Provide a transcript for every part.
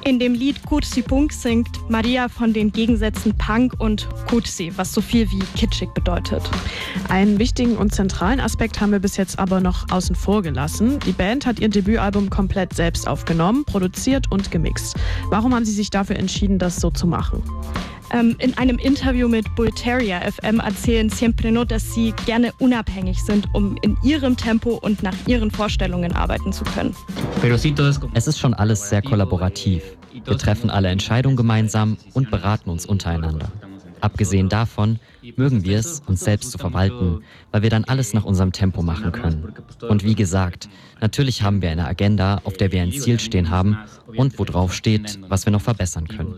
In dem Lied Cursi Punk singt Maria von den Gegensätzen Punk und Cursi, was so viel wie kitschig bedeutet. Einen wichtigen und zentralen Aspekt haben wir bis jetzt aber noch außen vor gelassen. Die Band hat ihr Debütalbum komplett selbst aufgenommen, produziert und gemixt. Warum haben Sie sich dafür entschieden, das so zu machen? In einem Interview mit Bulgaria FM erzählen Siempre No, dass sie gerne unabhängig sind, um in ihrem Tempo und nach ihren Vorstellungen arbeiten zu können. Es ist schon alles sehr kollaborativ. Wir treffen alle Entscheidungen gemeinsam und beraten uns untereinander. Abgesehen davon mögen wir es, uns selbst zu verwalten, weil wir dann alles nach unserem Tempo machen können. Und wie gesagt, natürlich haben wir eine Agenda, auf der wir ein Ziel stehen haben und wo drauf steht, was wir noch verbessern können.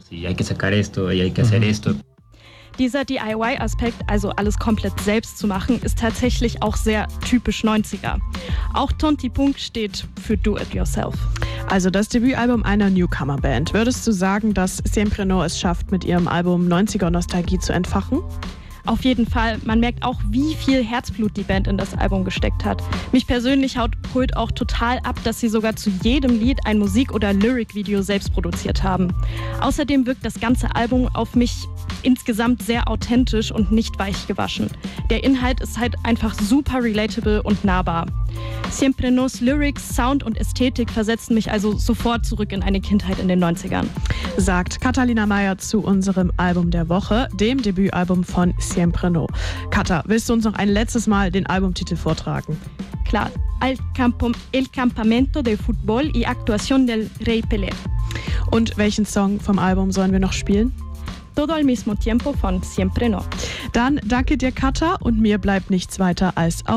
Dieser DIY-Aspekt, also alles komplett selbst zu machen, ist tatsächlich auch sehr typisch 90er. Auch Tonti Punk steht für Do-It-Yourself. Also das Debütalbum einer Newcomer-Band. Würdest du sagen, dass Siempre No es schafft, mit ihrem Album 90er-Nostalgie zu entfachen? Auf jeden Fall. Man merkt auch, wie viel Herzblut die Band in das Album gesteckt hat. Mich persönlich holt auch total ab, dass sie sogar zu jedem Lied ein Musik- oder Lyric-Video selbst produziert haben. Außerdem wirkt das ganze Album auf mich insgesamt sehr authentisch und nicht weich gewaschen. Der Inhalt ist halt einfach super relatable und nahbar. Siempre Nos Lyrics, Sound und Ästhetik versetzen mich also sofort zurück in eine Kindheit in den 90ern. Sagt Catalina Meyer zu unserem Album der Woche, dem Debütalbum von Siempre No. Kata, willst du uns noch ein letztes Mal den Albumtitel vortragen? Klar, El Campamento de Fútbol y Actuación del Rey Pelé. Und welchen Song vom Album sollen wir noch spielen? Todo al mismo tiempo von Siempre No. Dann danke dir, Kata, und mir bleibt nichts weiter als